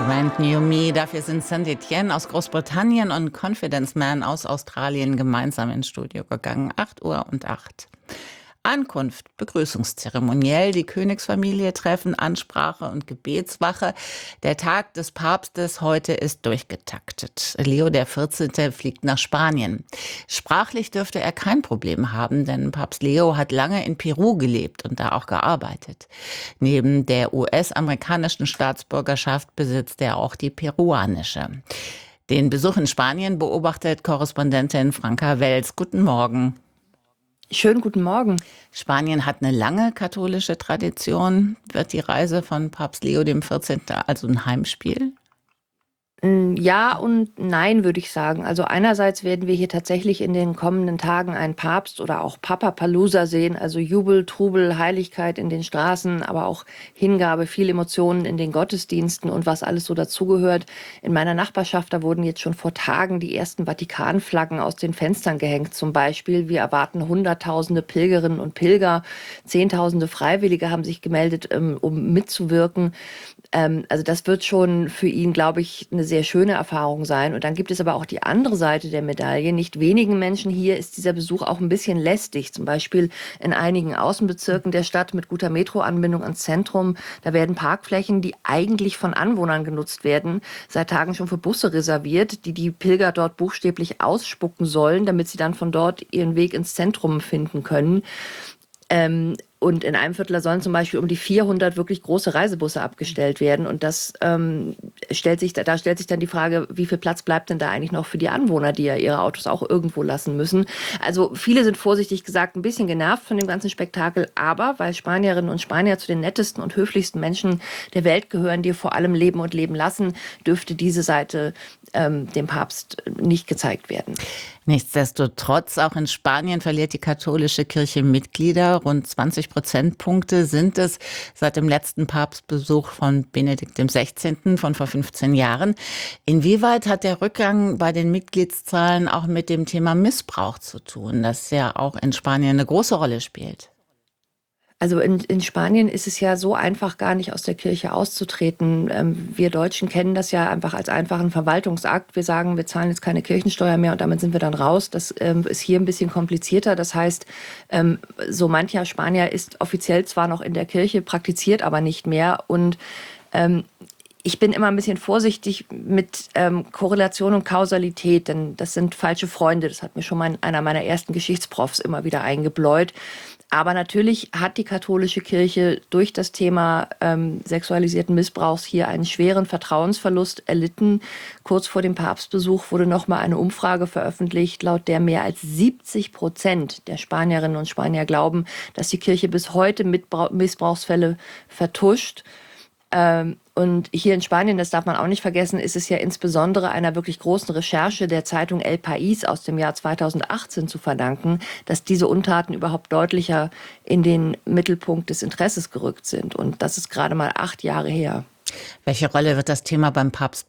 Brand New Me, dafür sind Saint-Etienne aus Großbritannien und Confidence Man aus Australien gemeinsam ins Studio gegangen. 8:08 Uhr. Ankunft, Begrüßungszeremoniell, die Königsfamilie treffen, Ansprache und Gebetswache. Der Tag des Papstes heute ist durchgetaktet. Leo der 14. fliegt nach Spanien. Sprachlich dürfte er kein Problem haben, denn Papst Leo hat lange in Peru gelebt und da auch gearbeitet. Neben der US-amerikanischen Staatsbürgerschaft besitzt er auch die peruanische. Den Besuch in Spanien beobachtet Korrespondentin Franka Wels. Guten Morgen. Schönen guten Morgen. Spanien hat eine lange katholische Tradition. Wird die Reise von Papst Leo dem 14. also ein Heimspiel? Ja und nein, würde ich sagen. Also einerseits werden wir hier tatsächlich in den kommenden Tagen einen Papst oder auch Papapalooza sehen, also Jubel, Trubel, Heiligkeit in den Straßen, aber auch Hingabe, viel Emotionen in den Gottesdiensten und was alles so dazugehört. In meiner Nachbarschaft, da wurden jetzt schon vor Tagen die ersten Vatikanflaggen aus den Fenstern gehängt zum Beispiel. Wir erwarten Hunderttausende Pilgerinnen und Pilger, Zehntausende Freiwillige haben sich gemeldet, um mitzuwirken. Also das wird schon für ihn, glaube ich, eine sehr schöne Erfahrung sein. Und dann gibt es aber auch die andere Seite der Medaille. Nicht wenigen Menschen hier ist dieser Besuch auch ein bisschen lästig. Zum Beispiel in einigen Außenbezirken der Stadt mit guter Metroanbindung ans Zentrum. Da werden Parkflächen, die eigentlich von Anwohnern genutzt werden, seit Tagen schon für Busse reserviert, die die Pilger dort buchstäblich ausspucken sollen, damit sie dann von dort ihren Weg ins Zentrum finden können. Und in einem Viertel sollen zum Beispiel um die 400 wirklich große Reisebusse abgestellt werden. Und das stellt sich dann die Frage, wie viel Platz bleibt denn da eigentlich noch für die Anwohner, die ja ihre Autos auch irgendwo lassen müssen. Also viele sind vorsichtig gesagt ein bisschen genervt von dem ganzen Spektakel. Aber weil Spanierinnen und Spanier zu den nettesten und höflichsten Menschen der Welt gehören, die vor allem leben und leben lassen, dürfte diese Seite dem Papst nicht gezeigt werden. Nichtsdestotrotz, auch in Spanien verliert die katholische Kirche Mitglieder. Rund 20 Prozentpunkte sind es seit dem letzten Papstbesuch von Benedikt XVI. Von vor 15 Jahren. Inwieweit hat der Rückgang bei den Mitgliedszahlen auch mit dem Thema Missbrauch zu tun, das ja auch in Spanien eine große Rolle spielt? Also in Spanien ist es ja so einfach, gar nicht aus der Kirche auszutreten. Wir Deutschen kennen das ja einfach als einfachen Verwaltungsakt. Wir sagen, wir zahlen jetzt keine Kirchensteuer mehr und damit sind wir dann raus. Das ist hier ein bisschen komplizierter. Das heißt, so mancher Spanier ist offiziell zwar noch in der Kirche, praktiziert aber nicht mehr. Und ich bin immer ein bisschen vorsichtig mit Korrelation und Kausalität, denn das sind falsche Freunde. Das hat mir schon mal einer meiner ersten Geschichtsprofs immer wieder eingebläut. Aber natürlich hat die katholische Kirche durch das Thema sexualisierten Missbrauchs hier einen schweren Vertrauensverlust erlitten. Kurz vor dem Papstbesuch wurde nochmal eine Umfrage veröffentlicht, laut der mehr als 70% der Spanierinnen und Spanier glauben, dass die Kirche bis heute Missbrauchsfälle vertuscht. Und hier in Spanien, das darf man auch nicht vergessen, ist es ja insbesondere einer wirklich großen Recherche der Zeitung El País aus dem Jahr 2018 zu verdanken, dass diese Untaten überhaupt deutlicher in den Mittelpunkt des Interesses gerückt sind. Und das ist gerade mal 8 Jahre her. Welche Rolle wird das Thema beim Papst